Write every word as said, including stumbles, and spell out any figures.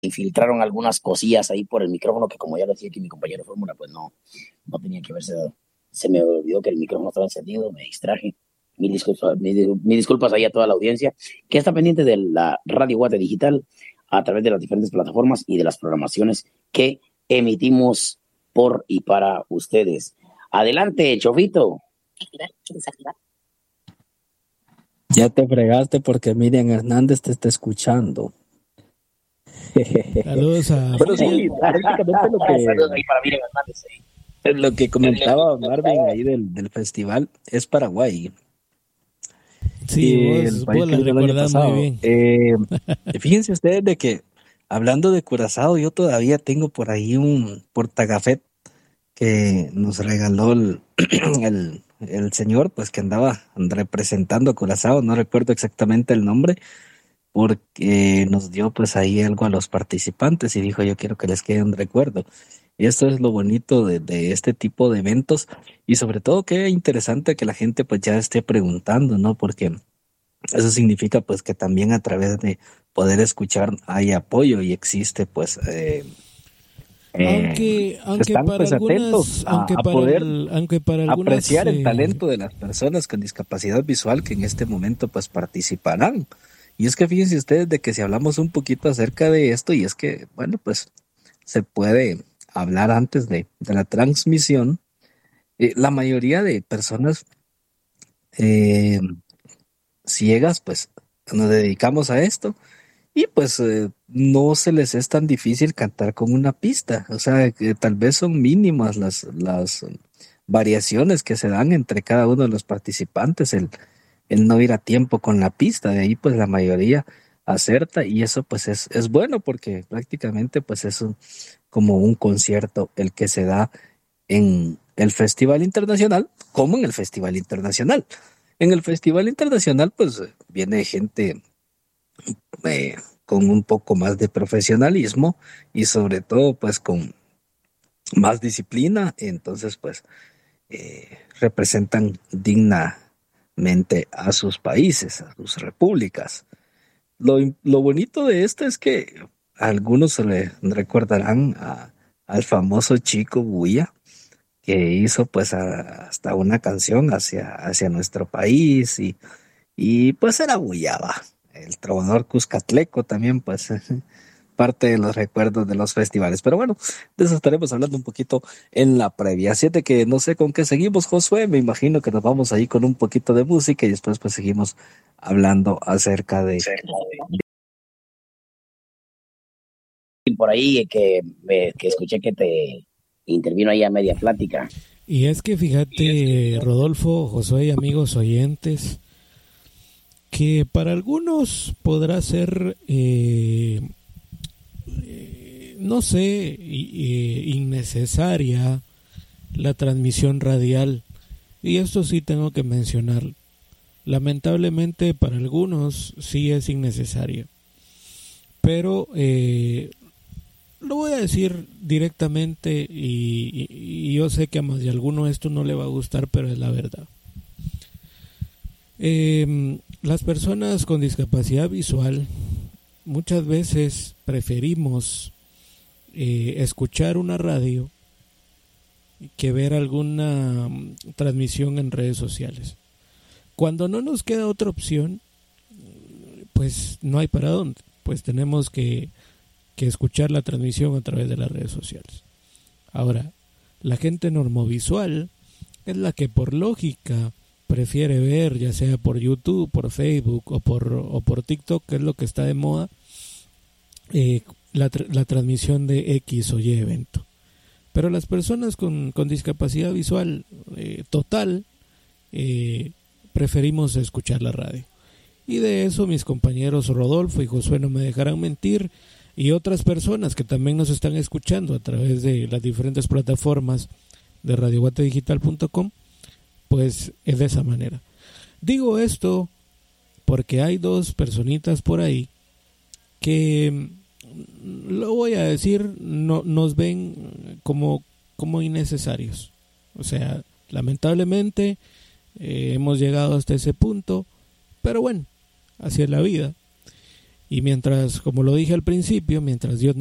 infiltraron algunas cosillas ahí por el micrófono que, como ya lo decía aquí mi compañero Fórmula, pues no, no tenía que verse dado. Se me olvidó que el micrófono estaba encendido, me distraje. Mil disculpas, mil, mil disculpas ahí a toda la audiencia que está pendiente de la Radio Guate Digital a través de las diferentes plataformas y de las programaciones que emitimos por y para ustedes. Adelante, Chofito. Ya te fregaste porque Miriam Hernández te está escuchando. Saludos a Pero sí, prácticamente lo que, Saludos ahí para Miriam Hernández. Sí. lo que comentaba Marvin ahí del, del festival es Paraguay. Sí, Y vos, el país vos que la es del año recordás pasado. muy bien. Eh, fíjense ustedes de que, hablando de Curazao, yo todavía tengo por ahí un portagafet que nos regaló el, el, el señor, pues que andaba representando a Curazao, no recuerdo exactamente el nombre, porque nos dio pues ahí algo a los participantes y dijo: yo quiero que les quede un recuerdo. Y esto es lo bonito de, de este tipo de eventos, y sobre todo que interesante que la gente pues ya esté preguntando, ¿no? Porque eso significa pues que también a través de poder escuchar hay apoyo y existe pues eh, Aunque, eh, aunque están para pues algunas, atentos a, aunque a para poder el- aunque para algunas, apreciar el eh, talento de las personas con discapacidad visual que en este momento pues participarán. Y es que fíjense ustedes de que si hablamos un poquito acerca de esto, y es que, bueno, pues se puede hablar antes de, de la transmisión, eh, la mayoría de personas eh, ciegas pues nos dedicamos a esto. Y pues eh, no se les es tan difícil cantar con una pista, o sea, que tal vez son mínimas las, las um, variaciones que se dan entre cada uno de los participantes, el, el no ir a tiempo con la pista, de ahí pues la mayoría acerta, y eso pues es, es bueno porque prácticamente pues es un- como un concierto el que se da en el Festival Internacional como en el Festival Internacional. En el Festival Internacional pues viene gente eh, con un poco más de profesionalismo y sobre todo pues con más disciplina, entonces pues eh, representan dignamente a sus países, a sus repúblicas. Lo, lo bonito de esto es que algunos se le recordarán a- al famoso Chico Buya, que hizo pues a- hasta una canción hacia, hacia nuestro país, y, y pues era Buyaba. El trovador Cuscatleco también pues parte de los recuerdos de los festivales. Pero bueno, de eso estaremos hablando un poquito en la previa. Así de que no sé con qué seguimos, Josué. Me imagino que nos vamos ahí con un poquito de música y después pues seguimos hablando acerca de... Y por ahí que, eh, que escuché que te intervino ahí a media plática. y es que fíjate, Rodolfo, Josué y amigos oyentes, que para algunos podrá ser, eh, eh, no sé, i- eh, innecesaria la transmisión radial. Y esto sí tengo que mencionar. Lamentablemente para algunos sí es innecesaria. Pero eh, lo voy a decir directamente y, y- y yo sé que a más de alguno esto no le va a gustar, pero es la verdad. Eh, las personas con discapacidad visual muchas veces preferimos eh, escuchar una radio que ver alguna mm, transmisión en redes sociales. Cuando no nos queda otra opción, pues no hay para dónde. Pues tenemos que, que escuchar la transmisión a través de las redes sociales. Ahora, la gente normovisual es la que por lógica prefiere ver, ya sea por YouTube, por Facebook o por, o por TikTok, que es lo que está de moda, eh, la, tr- la transmisión de X o Y evento. Pero las personas con, con discapacidad visual eh, total, eh, preferimos escuchar la radio. Y de eso mis compañeros Rodolfo y Josué no me dejarán mentir, y otras personas que también nos están escuchando a través de las diferentes plataformas de radio guate digital punto com, pues es de esa manera. Digo esto porque hay dos personitas por ahí que, lo voy a decir, no, nos ven como, como innecesarios. O sea, lamentablemente eh, hemos llegado hasta ese punto, pero bueno, así es la vida. Y mientras, como lo dije al principio, mientras Dios